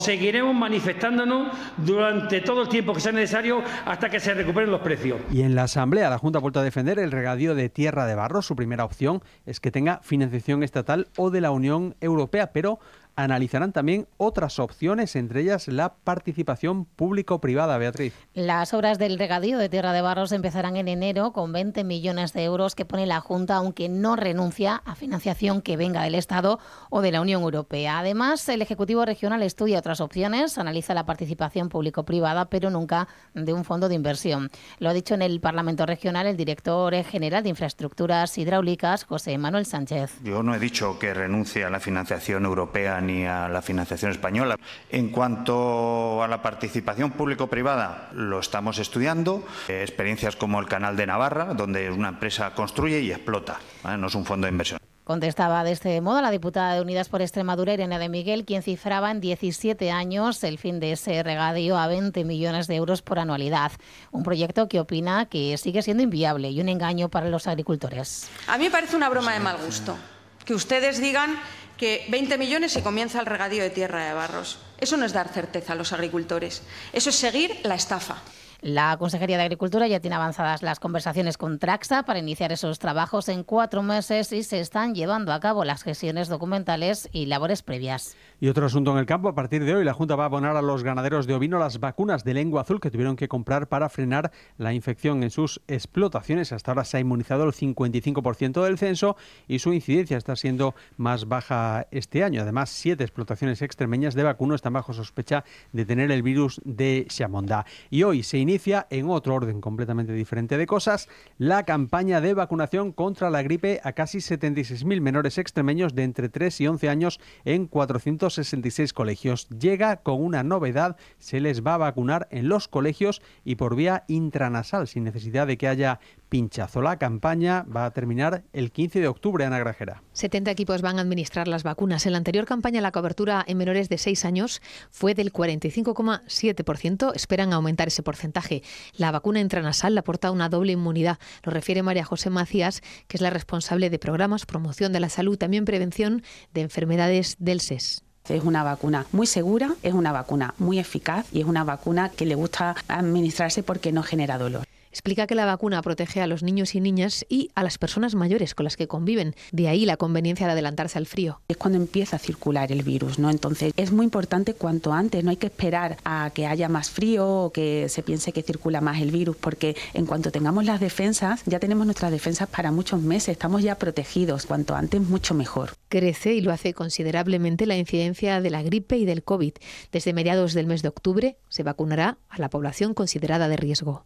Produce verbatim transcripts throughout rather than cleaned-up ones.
Seguiremos manifestándonos durante todo el tiempo que sea necesario hasta que se recuperen los precios. Y en la Asamblea, la Junta ha vuelto a defender el regadío de Tierra de Barros. Su primera opción es que tenga financiación estatal o de la Unión Europea, pero analizarán también otras opciones, entre ellas la participación público-privada. Beatriz. Las obras del regadío de Tierra de Barros empezarán en enero con veinte millones de euros que pone la Junta, aunque no renuncia a financiación que venga del Estado o de la Unión Europea. Además, el Ejecutivo Regional estudia otras opciones, analiza la participación público-privada, pero nunca de un fondo de inversión. Lo ha dicho en el Parlamento Regional el director general de Infraestructuras Hidráulicas, José Manuel Sánchez. Yo no he dicho que renuncie a la financiación europea ni a la financiación española. En cuanto a la participación público-privada, lo estamos estudiando. Eh, experiencias como el Canal de Navarra, donde una empresa construye y explota, ¿vale? No es un fondo de inversión. Contestaba de este modo la diputada de Unidas por Extremadura, Irene de Miguel, quien cifraba en diecisiete años el fin de ese regadío a veinte millones de euros por anualidad. Un proyecto que opina que sigue siendo inviable y un engaño para los agricultores. A mí me parece una broma de mal gusto que ustedes digan que veinte millones y comienza el regadío de Tierra de Barros. Eso no es dar certeza a los agricultores, eso es seguir la estafa. La Consejería de Agricultura ya tiene avanzadas las conversaciones con Traxa para iniciar esos trabajos en cuatro meses y se están llevando a cabo las gestiones documentales y labores previas. Y otro asunto en el campo, a partir de hoy la Junta va a abonar a los ganaderos de ovino las vacunas de lengua azul que tuvieron que comprar para frenar la infección en sus explotaciones. Hasta ahora se ha inmunizado el cincuenta y cinco por ciento del censo y su incidencia está siendo más baja este año. Además, siete explotaciones extremeñas de vacuno están bajo sospecha de tener el virus de Xamonda. Y hoy se inicia Inicia, en otro orden completamente diferente de cosas, la campaña de vacunación contra la gripe a casi setenta y seis mil menores extremeños de entre tres y once años en cuatrocientos sesenta y seis colegios. Llega con una novedad, se les va a vacunar en los colegios y por vía intranasal, sin necesidad de que haya pinchazo. La campaña va a terminar el quince de octubre, Ana Grajera. setenta equipos van a administrar las vacunas. En la anterior campaña la cobertura en menores de seis años fue del cuarenta y cinco coma siete por ciento. Esperan aumentar ese porcentaje. La vacuna intranasal aporta una doble inmunidad. Lo refiere María José Macías, que es la responsable de programas, promoción de la salud, también prevención de enfermedades del S E S. Es una vacuna muy segura, es una vacuna muy eficaz y es una vacuna que le gusta administrarse porque no genera dolor. Explica que la vacuna protege a los niños y niñas y a las personas mayores con las que conviven. De ahí la conveniencia de adelantarse al frío. Es cuando empieza a circular el virus, ¿no? Entonces es muy importante cuanto antes. No hay que esperar a que haya más frío o que se piense que circula más el virus, porque en cuanto tengamos las defensas, ya tenemos nuestras defensas para muchos meses. Estamos ya protegidos. Cuanto antes, mucho mejor. Crece y lo hace considerablemente la incidencia de la gripe y del COVID. Desde mediados del mes de octubre se vacunará a la población considerada de riesgo.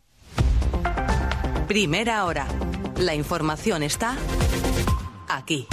Primera hora. La información está aquí.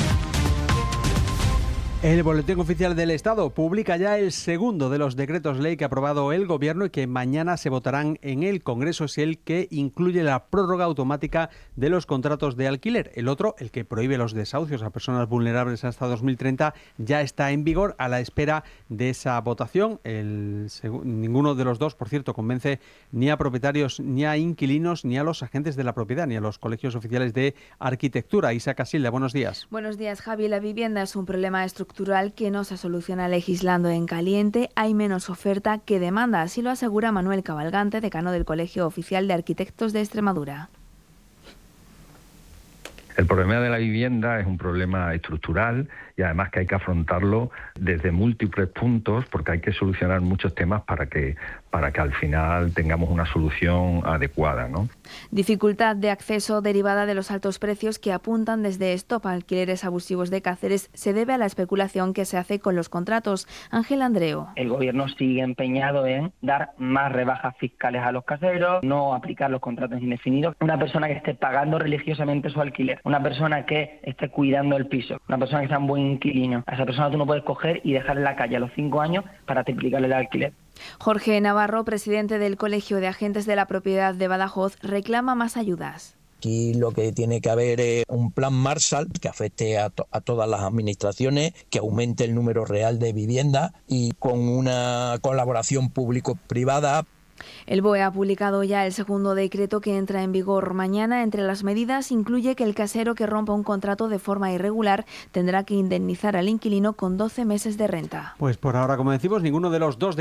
El Boletín Oficial del Estado publica ya el segundo de los decretos ley que ha aprobado el Gobierno y que mañana se votarán en el Congreso. Es el que incluye la prórroga automática de los contratos de alquiler. El otro, el que prohíbe los desahucios a personas vulnerables hasta dos mil treinta, ya está en vigor a la espera de esa votación. El, ninguno de los dos, por cierto, convence ni a propietarios, ni a inquilinos, ni a los agentes de la propiedad, ni a los colegios oficiales de arquitectura. Isa Casilda, buenos días. Buenos días, Javi. La vivienda es un problema estructural que no se soluciona legislando en caliente. Hay menos oferta que demanda, así lo asegura Manuel Cabalgante, decano del Colegio Oficial de Arquitectos de Extremadura. El problema de la vivienda es un problema estructural y además que hay que afrontarlo desde múltiples puntos porque hay que solucionar muchos temas para que para que al final tengamos una solución adecuada, ¿no? Dificultad de acceso derivada de los altos precios que apuntan desde Stop Alquileres Abusivos de Cáceres se debe a la especulación que se hace con los contratos. Ángel Andreu. El gobierno sigue empeñado en dar más rebajas fiscales a los caseros, no aplicar los contratos indefinidos. Una persona que esté pagando religiosamente su alquiler, una persona que esté cuidando el piso, una persona que sea un buen inquilino, a esa persona tú no puedes coger y dejar en la calle a los cinco años para triplicarle el alquiler. Jorge Navarro, presidente del Colegio de Agentes de la Propiedad de Badajoz, reclama más ayudas. Aquí lo que tiene que haber es un plan Marshall que afecte a, to- a todas las administraciones, que aumente el número real de viviendas y con una colaboración público-privada. El B O E ha publicado ya el segundo decreto que entra en vigor mañana. Entre las medidas incluye que el casero que rompa un contrato de forma irregular tendrá que indemnizar al inquilino con doce meses de renta. Pues por ahora, como decimos, ninguno de los dos